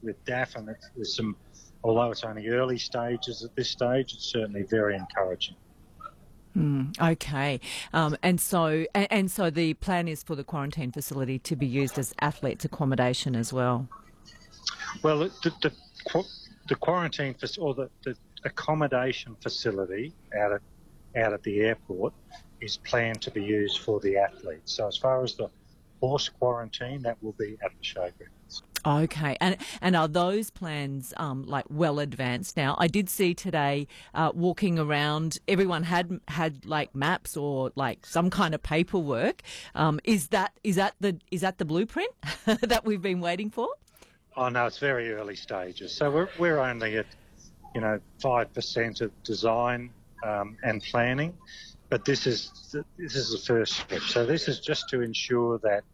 with DAF, and there's some, although it's only early stages at this stage, it's certainly very encouraging. Okay. And so the plan is for the quarantine facility to be used as athletes' accommodation as well. Well, the quarantine or the accommodation facility out at the airport is planned to be used for the athletes. So as far as the horse quarantine, that will be at the showgrounds. Okay, and are those plans like well advanced now? I did see today walking around, everyone had like maps or like some kind of paperwork. Is that the blueprint that we've been waiting for? Oh no, it's very early stages. So we're only at 5% of design and planning, but this is the first step. So this is just to ensure that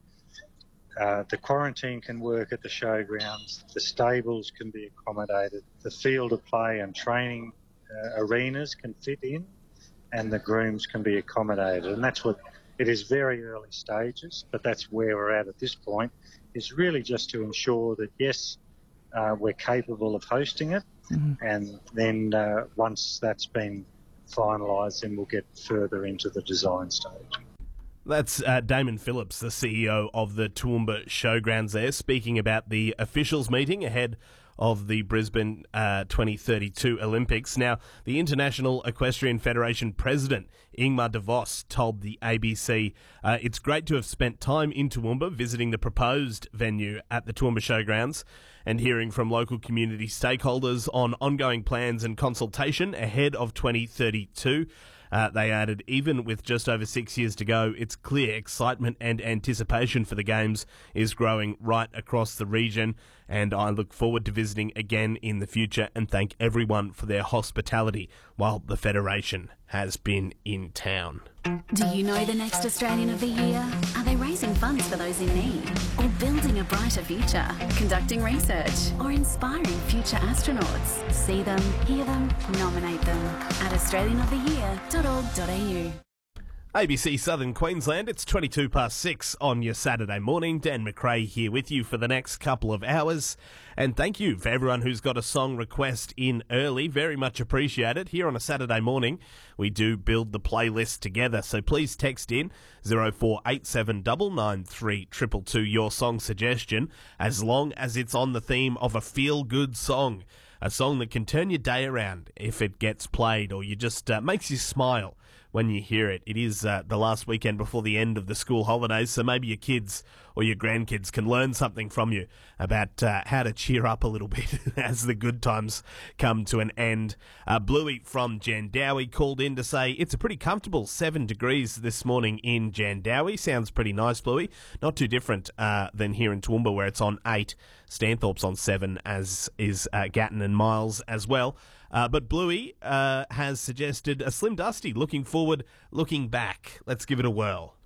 the quarantine can work at the showgrounds, the stables can be accommodated, the field of play and training arenas can fit in, and the grooms can be accommodated. And that's what it is, very early stages, but that's where we're at this point, is really just to ensure that, yes, we're capable of hosting it, and then once that's been finalised, then we'll get further into the design stage. That's Damon Phillips, the CEO of the Toowoomba Showgrounds there, speaking about the officials meeting ahead of the Brisbane 2032 Olympics. Now, the International Equestrian Federation President, Ingmar de Vos, told the ABC, it's great to have spent time in Toowoomba visiting the proposed venue at the Toowoomba Showgrounds and hearing from local community stakeholders on ongoing plans and consultation ahead of 2032. They added, even with just over 6 years to go, it's clear excitement and anticipation for the Games is growing right across the region, and I look forward to visiting again in the future and thank everyone for their hospitality while the Federation has been in town. Do you know the next Australian of the Year? Are they raising funds for those in need? Or building a brighter future? Conducting research? Or inspiring future astronauts? See them, hear them, nominate them at australianoftheyear.org.au. ABC Southern Queensland, it's 22 past 6 on your Saturday morning. Dan McRae here with you for the next couple of hours. And thank you for everyone who's got a song request in early. Very much appreciated. Here on a Saturday morning, we do build the playlist together. So please text in 0487 993 222 your song suggestion, as long as it's on the theme of a feel-good song. A song that can turn your day around if it gets played, or you just makes you smile when you hear it. It is the last weekend before the end of the school holidays, so maybe your kids or your grandkids can learn something from you about how to cheer up a little bit as the good times come to an end. Bluey from Jandowie called in to say it's a pretty comfortable 7 degrees this morning in Jandowie. Sounds pretty nice, Bluey. Not too different than here in Toowoomba, where it's on 8. Stanthorpe's on 7, as is Gatton and Miles as well. But Bluey has suggested a Slim Dusty, looking forward, looking back. Let's give it a whirl.